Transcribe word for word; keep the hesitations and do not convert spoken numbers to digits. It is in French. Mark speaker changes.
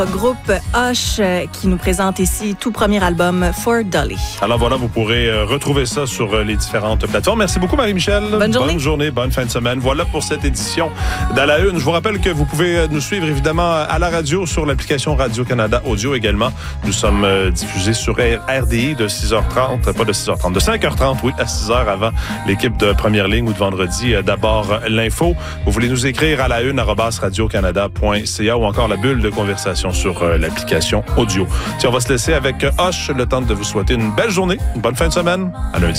Speaker 1: Groupe Hush euh, qui nous présente ici tout premier album For Dolly.
Speaker 2: Alors voilà, vous pourrez euh, retrouver ça sur euh, les différentes plateformes. Merci beaucoup Marie-Michel.
Speaker 1: Bonne journée.
Speaker 2: Bonne journée, bonne fin de semaine. Voilà pour cette édition d'À la Une. Je vous rappelle que vous pouvez euh, nous suivre évidemment à la radio sur l'application Radio-Canada Audio également. Nous sommes euh, diffusés sur R D I de six heures trente, pas de six heures trente, de cinq heures trente, oui, à six heures avant l'équipe de Première Ligne ou de vendredi. Euh, D'abord, l'info. Vous voulez nous écrire à la une arobase radio-canada point c a ou encore la bulle de conversation sur euh, l'application audio. Tiens, on va se laisser avec Hush, le temps de vous souhaiter une belle journée, une bonne fin de semaine. À lundi.